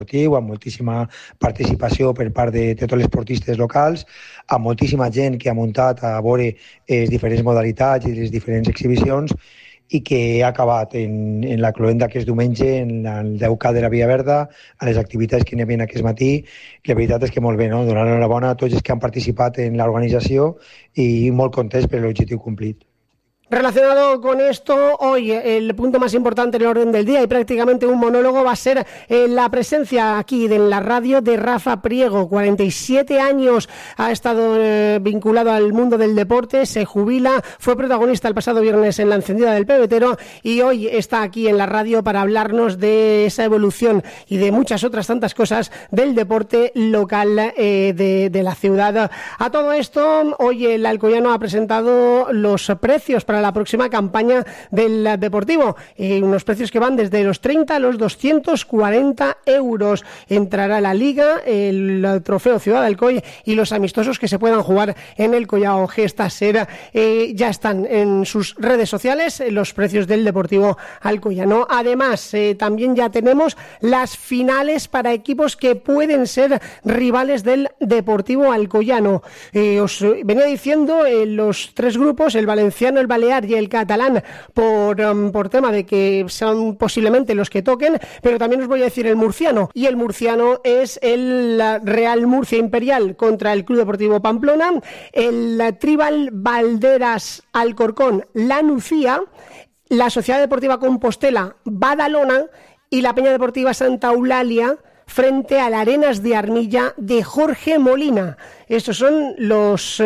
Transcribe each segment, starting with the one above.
esportiu, amb moltíssima participació per part de tots els esportistes locals, amb moltíssima gent que ha muntat a veure les diferents modalitats i les diferents exhibicions, i que ha acabat en la cloenda que és diumenge, en el 10K de la Via Verda, a les activitats que n'hi havia aquest matí. La veritat és que molt bé, no? Donar enhorabona a tots els que han participat en l'organització i molt contents per l'objectiu complit. Relacionado con esto, hoy el punto más importante en el orden del día y prácticamente un monólogo va a ser la presencia aquí en la radio de Rafa Priego. 47 años ha estado vinculado al mundo del deporte, se jubila, fue protagonista el pasado viernes en la encendida del pebetero y hoy está aquí en la radio para hablarnos de esa evolución y de muchas otras tantas cosas del deporte local de la ciudad. A todo esto, hoy el Alcoyano ha presentado los precios para la próxima campaña del Deportivo, unos precios que van desde los 30 a los 240 euros. Entrará la Liga, el Trofeo Ciudad del Coll y los amistosos que se puedan jugar en el Collao Gestaser. Ya están en sus redes sociales los precios del Deportivo Alcoyano. Además, también ya tenemos las finales para equipos que pueden ser rivales del Deportivo Alcoyano. Os venía diciendo los tres grupos, el valenciano, el balear y el catalán, por tema de que son posiblemente los que toquen, pero también os voy a decir el murciano, y el murciano es el Real Murcia Imperial contra el Club Deportivo Pamplona, el Tribal Valderas Alcorcón La Nucía, la Sociedad Deportiva Compostela Badalona y la Peña Deportiva Santa Eulalia frente a la Arenas de Armilla de Jorge Molina. Estos son las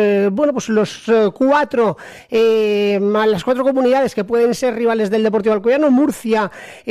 cuatro comunidades que pueden ser rivales del Deportivo Alcoyano: Murcia,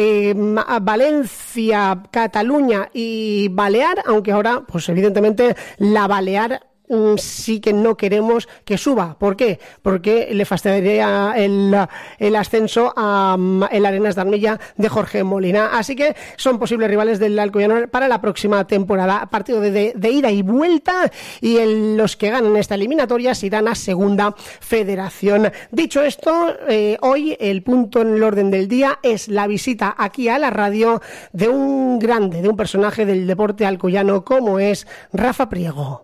Valencia, Cataluña y Balear, aunque ahora, pues evidentemente, la Balear sí que no queremos que suba. ¿Por qué? Porque le fastidiaría el ascenso a el Arenas de Armilla de Jorge Molina. Así que son posibles rivales del Alcoyano para la próxima temporada. Partido de ida y vuelta, y los que ganen esta eliminatoria se irán a Segunda Federación. Dicho esto, hoy el punto en el orden del día es la visita aquí a la radio de un grande, de un personaje del deporte alcoyano como es Rafa Priego.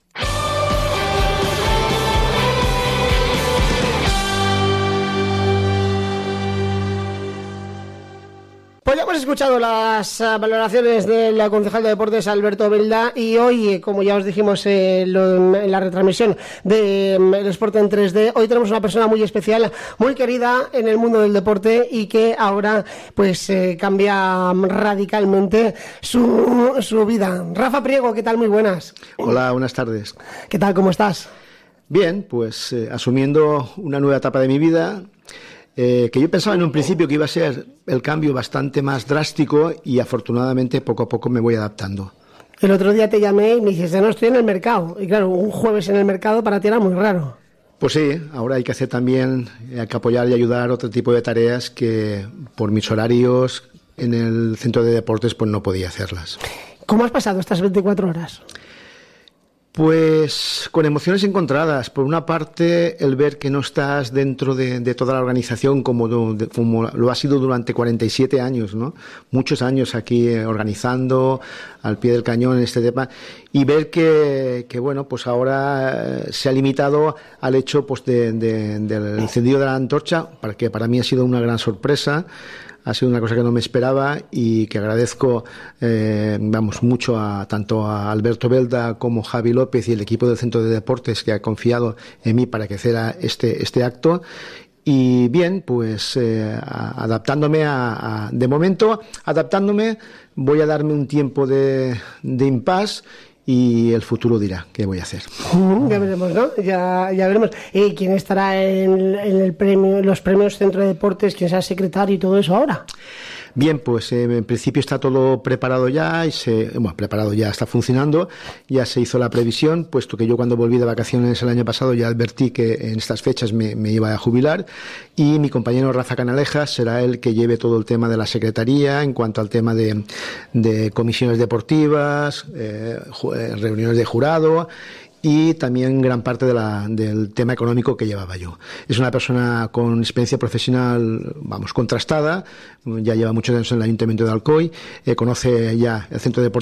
Pues ya hemos escuchado las valoraciones del concejal de Deportes Alberto Belda, y hoy, como ya os dijimos en la retransmisión del Sport en 3D, hoy tenemos una persona muy especial, muy querida en el mundo del deporte y que ahora pues cambia radicalmente su vida. Rafa Priego, ¿qué tal? Muy buenas. Hola, buenas tardes. ¿Qué tal? ¿Cómo estás? Bien, pues asumiendo una nueva etapa de mi vida, que yo pensaba en un principio que iba a ser el cambio bastante más drástico, y afortunadamente poco a poco me voy adaptando. El otro día te llamé y me dijiste, no, estoy en el mercado. Y claro, un jueves en el mercado para ti era muy raro. Pues sí, ahora hay que hacer también, hay que apoyar y ayudar otro tipo de tareas que por mis horarios en el centro de deportes pues no podía hacerlas. ¿Cómo has pasado estas 24 horas? Pues con emociones encontradas. Por una parte, el ver que no estás dentro de toda la organización como lo ha sido durante 47 años, ¿no? Muchos años aquí organizando al pie del cañón en este tema, y ver que bueno, pues ahora se ha limitado al hecho pues del encendido de la antorcha, que para mí ha sido una gran sorpresa. Ha sido una cosa que no me esperaba y que agradezco mucho tanto a Alberto Belda como Javi López y el equipo del Centro de Deportes, que ha confiado en mí para que hiciera este acto. Y bien, pues adaptándome de momento, voy a darme un tiempo de impasse, y el futuro dirá qué voy a hacer. Ya veremos, ¿no? Ya veremos. ¿Y quién estará en los premios Centro de Deportes? ¿Quién será secretario y todo eso ahora? Bien, pues en principio está todo preparado ya, preparado ya, está funcionando, ya se hizo la previsión, puesto que yo cuando volví de vacaciones el año pasado ya advertí que en estas fechas me iba a jubilar, y mi compañero Rafa Canalejas será el que lleve todo el tema de la secretaría en cuanto al tema de comisiones deportivas, reuniones de jurado y también gran parte del tema económico que llevaba yo. Es una persona con experiencia profesional, vamos, contrastada, ya lleva muchos años en el Ayuntamiento de Alcoy, conoce ya el Centro Deportivo